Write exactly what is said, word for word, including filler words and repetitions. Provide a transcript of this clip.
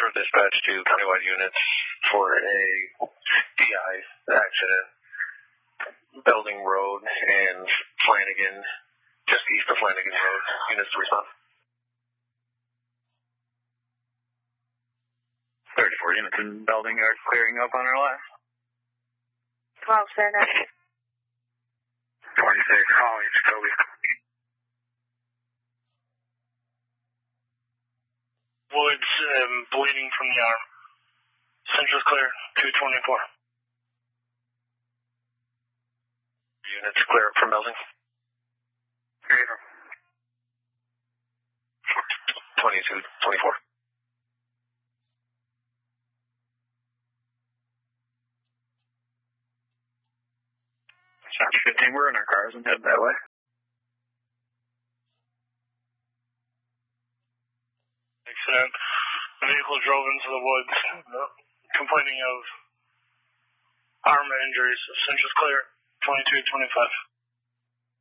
Central dispatch to countywide units for a D I accident. Belding Road and Flanagan, just east of Flanagan Road. Units to respond. thirty-four units in Belding are clearing up on our left. twelve center. twenty-six, calling Jacoby. Woods um, bleeding from the arm. Central's clear, two twenty-four. Units clear up from Belding. twenty-two twenty-four. Chapter fifteen, we're in our cars and head that way. Accident. The vehicle drove into the woods, complaining of arm injuries. Central's clear, twenty-two twenty-five.